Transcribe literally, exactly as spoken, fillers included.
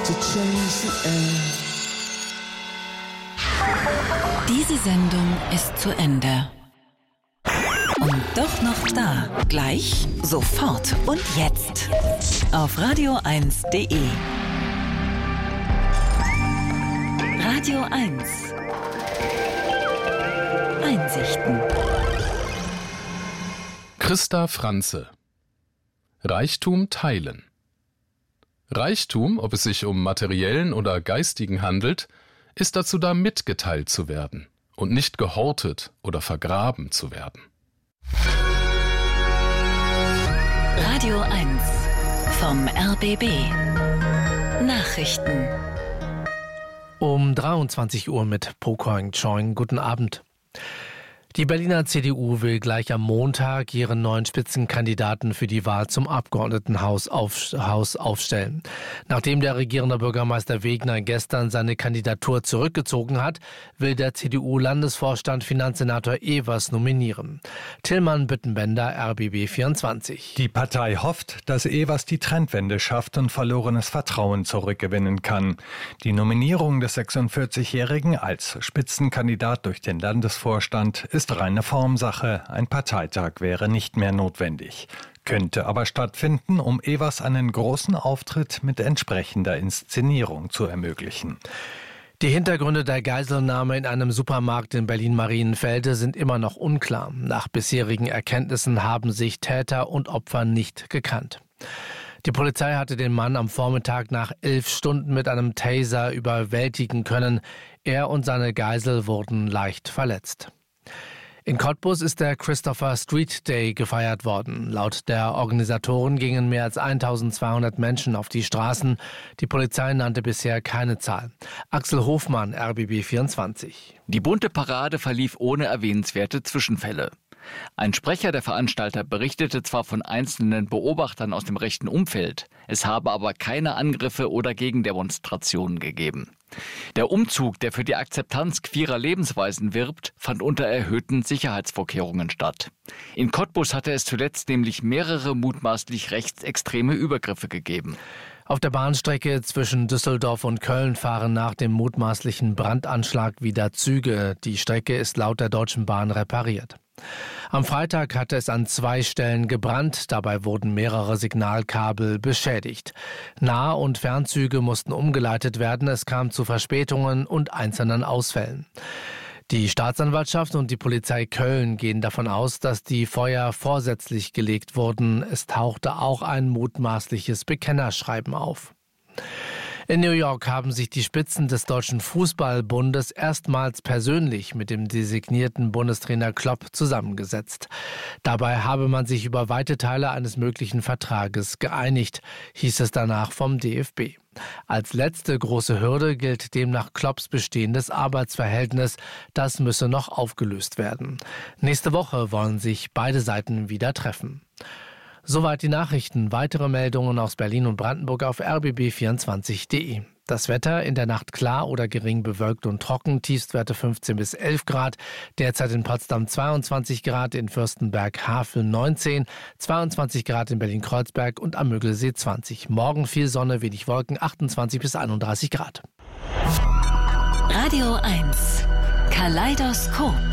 to change the air. Diese Sendung ist zu Ende. Und doch noch da. Gleich, sofort und jetzt. Auf radio eins punkt de. Radio eins. Einsichten. Christa Franze. Reichtum teilen. Reichtum, ob es sich um materiellen oder geistigen handelt, ist dazu da, mitgeteilt zu werden und nicht gehortet oder vergraben zu werden. Radio eins vom R B B. Nachrichten. Um dreiundzwanzig Uhr mit Pokoing Choing. Guten Abend. Die Berliner C D U will gleich am Montag ihren neuen Spitzenkandidaten für die Wahl zum Abgeordnetenhaus auf, Haus aufstellen. Nachdem der regierende Bürgermeister Wegner gestern seine Kandidatur zurückgezogen hat, will der C D U-Landesvorstand Finanzsenator Evers nominieren. Tillmann Büttenbender, R B B vierundzwanzig. Die Partei hofft, dass Evers die Trendwende schafft und verlorenes Vertrauen zurückgewinnen kann. Die Nominierung des sechsundvierzigjährigen als Spitzenkandidat durch den Landesvorstand ist reine Formsache. Ein Parteitag wäre nicht mehr notwendig. Könnte aber stattfinden, um Evers einen großen Auftritt mit entsprechender Inszenierung zu ermöglichen. Die Hintergründe der Geiselnahme in einem Supermarkt in Berlin-Marienfelde sind immer noch unklar. Nach bisherigen Erkenntnissen haben sich Täter und Opfer nicht gekannt. Die Polizei hatte den Mann am Vormittag nach elf Stunden mit einem Taser überwältigen können. Er und seine Geisel wurden leicht verletzt. In Cottbus ist der Christopher Street Day gefeiert worden. Laut der Organisatoren gingen mehr als eintausendzweihundert Menschen auf die Straßen. Die Polizei nannte bisher keine Zahl. Axel Hofmann, R B B vierundzwanzig. Die bunte Parade verlief ohne erwähnenswerte Zwischenfälle. Ein Sprecher der Veranstalter berichtete zwar von einzelnen Beobachtern aus dem rechten Umfeld, es habe aber keine Angriffe oder Gegendemonstrationen gegeben. Der Umzug, der für die Akzeptanz queerer Lebensweisen wirbt, fand unter erhöhten Sicherheitsvorkehrungen statt. In Cottbus hatte es zuletzt nämlich mehrere mutmaßlich rechtsextreme Übergriffe gegeben. Auf der Bahnstrecke zwischen Düsseldorf und Köln fahren nach dem mutmaßlichen Brandanschlag wieder Züge. Die Strecke ist laut der Deutschen Bahn repariert. Am Freitag hatte es an zwei Stellen gebrannt, dabei wurden mehrere Signalkabel beschädigt. Nah- und Fernzüge mussten umgeleitet werden, es kam zu Verspätungen und einzelnen Ausfällen. Die Staatsanwaltschaft und die Polizei Köln gehen davon aus, dass die Feuer vorsätzlich gelegt wurden. Es tauchte auch ein mutmaßliches Bekennerschreiben auf. In New York haben sich die Spitzen des Deutschen Fußballbundes erstmals persönlich mit dem designierten Bundestrainer Klopp zusammengesetzt. Dabei habe man sich über weite Teile eines möglichen Vertrages geeinigt, hieß es danach vom D F B. Als letzte große Hürde gilt demnach Klopps bestehendes Arbeitsverhältnis. Das müsse noch aufgelöst werden. Nächste Woche wollen sich beide Seiten wieder treffen. Soweit die Nachrichten. Weitere Meldungen aus Berlin und Brandenburg auf r b b vierundzwanzig punkt de. Das Wetter in der Nacht klar oder gering bewölkt und trocken, Tiefstwerte fünfzehn bis elf Grad. Derzeit in Potsdam zweiundzwanzig Grad, in Fürstenberg-Havel neunzehn, zweiundzwanzig Grad in Berlin-Kreuzberg und am Müggelsee zwanzig. Morgen viel Sonne, wenig Wolken, achtundzwanzig bis einunddreißig Grad. Radio eins. Kaleidoskop.